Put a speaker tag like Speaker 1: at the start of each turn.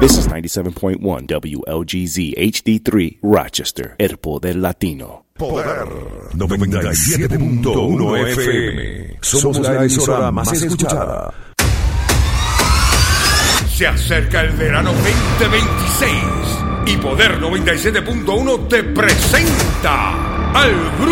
Speaker 1: This is 97.1 WLGZ HD3 Rochester, El Poder Latino.
Speaker 2: Poder 97.1 FM. Somos la emisora más escuchada.
Speaker 3: Se acerca el verano 2026 y Poder 97.1 te presenta al grupo